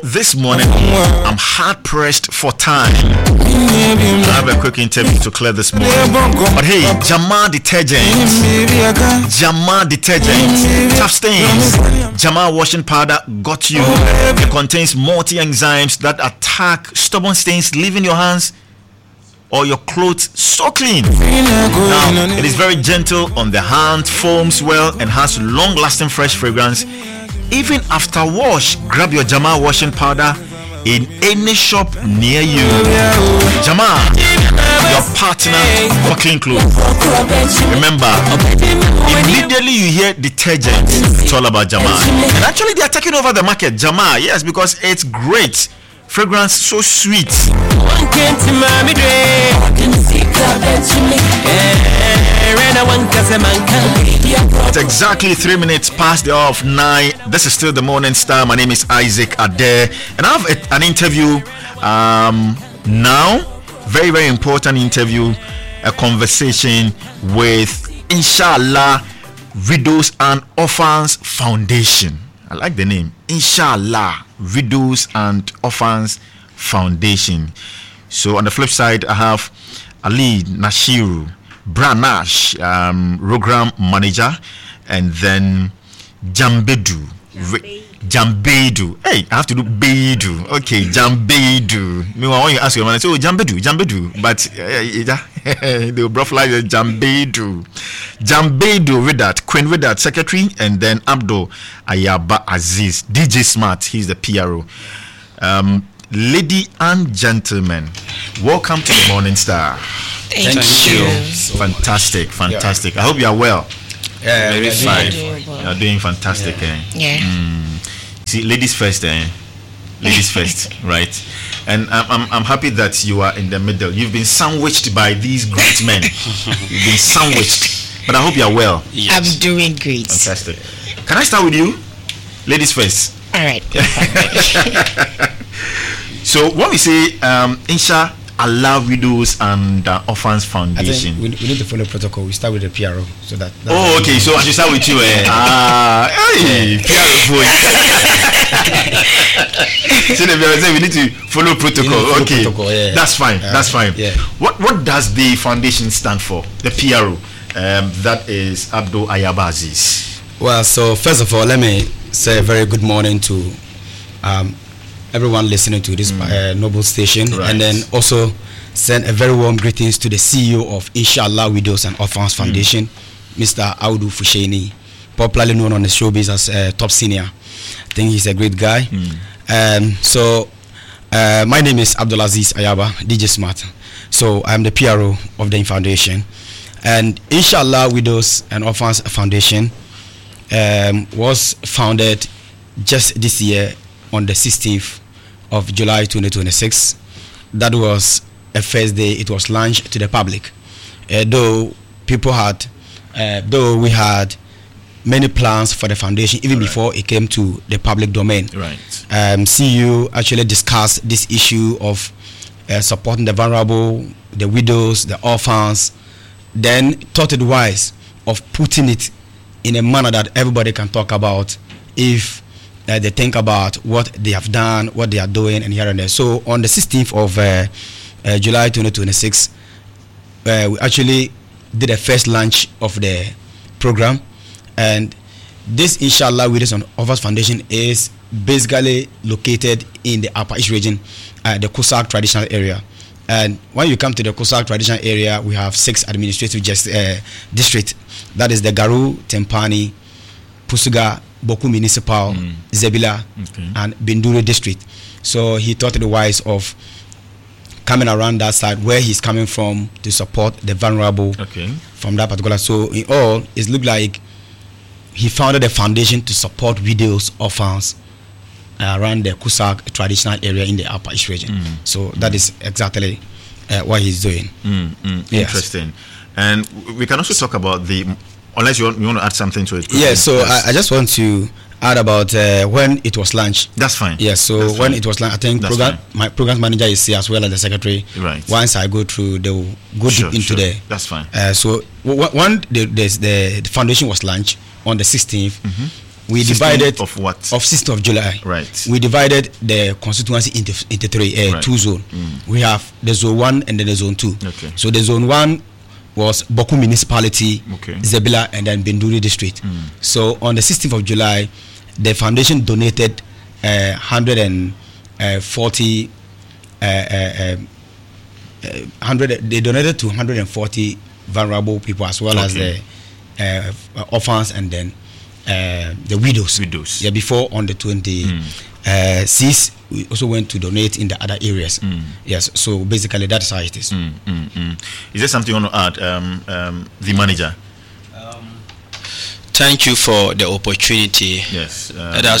This morning, I'm hard pressed for time. I have a quick interview to clear this morning. But hey, Jamaa detergent, tough stains. Jamaa washing powder got you. It contains multi-enzymes that attack stubborn stains, leaving your hands or your clothes so clean. Now, it is very gentle on the hand, foams well, and has long-lasting fresh fragrance. Even after wash, grab your Jamaa washing powder in any shop near you. Jamaa, your partner for clean clothes. Remember, immediately you hear detergent, it's all about Jamaa. And actually, they are taking over the market. Jamaa, yes, because it's great. Fragrance so sweet. It's exactly 3 minutes past the hour of 9. This is still the Morning Star. My name is Isaac Adair, and I have an interview now. Very, very important interview. A conversation with Inshallah Widows and Orphans Foundation. I like the name, Inshallah Widows and Orphans Foundation. So on the flip side, I have Ali Nashiru Branash, program manager, and then Jambedu. Hey, I have to do Bedu. Okay, Jambedu. Meanwhile, when you ask your manager, oh, Jambedu. But they will brush like Jambedu. Jambedu with that, Queen with that, secretary, and then Abdul Ayaba Aziz, DJ Smart, he's the PRO. Lady and gentlemen, welcome to the Morning Star. Thank you. Fantastic. I hope you are well. Yeah, very fine. You are doing fantastic. See, ladies first. Ladies first, right? And I'm happy that you are in the middle. You've been sandwiched by these great men. You've been sandwiched, but I hope you are well. Yes. I'm doing great. Fantastic. Can I start with you? Ladies first. All right. So when we say Inshallah Widows and Orphans Foundation, we need to follow protocol. We start with the PRO, so that. Okay. So I should start with you. PRO. So we need to follow protocol. Okay, protocol, yeah. That's fine. That's fine. Yeah. What does the foundation stand for? The PRO. That is Abdul Ayaba Aziz. Well, so first of all, let me say a very good morning to everyone listening to this noble station, right. And then also send a very warm greetings to the CEO of Inshallah Widows and Orphans Foundation, Mr. Audu Fusheni, popularly known on the showbiz as Top Senior. I think he's a great guy. So my name is Abdul Aziz Ayaba, DJ Smart. So I'm the PRO of the foundation, and Inshallah Widows and Orphans Foundation was founded just this year on the 16th of July 2026. That was a first day it was launched to the public. Though we had many plans for the foundation even before it came to the public domain. Right. CU actually discussed this issue of supporting the vulnerable, the widows, the orphans, then thought it wise of putting it in a manner that everybody can talk about if they think about what they have done, what they are doing, and here and there. So on the 16th of July 2026, we actually did a first launch of the program, and this Inshallah Widows and Orphans Foundation is basically located in the Upper East region, the Kusak traditional area. And when you come to the Kusak traditional area, we have 6 administrative districts. That is the Garu, Tempani, Pusuga, Boku Municipal, Zebila, and Binduri district. So he thought it wise of coming around that side where he's coming from to support the vulnerable from that particular. So in all, it looked like he founded a foundation to support widows, orphans around the Kusak traditional area in the Upper East region. So that is exactly what he's doing. Yes. Interesting. And we can also talk about the, unless you want to add something to it. Yes, so yes. I just want to add about when it was launched. That's fine. Yes, so that's when fine. it was launched, I think my program manager is here as well as the secretary. Right. Once I go through, they will go deep into there. That's fine. So when the foundation was launched on the 16th, we divided of what? Of 6th of July. Right. We divided the constituency into three, Right. two zones. We have the zone 1 and then the zone 2. Okay. So the zone 1 was Boku Municipality, Okay. Zebila, and then Benduri District. So on the 16th of July, the foundation donated 140. They donated to 140 vulnerable people as well as the orphans and then the widows. Widows. Yeah, before on the 26th, we also went to donate in the other areas. Yes, so basically that's how it is. Is there something you want to add, the manager? Thank you for the opportunity. Yes. That has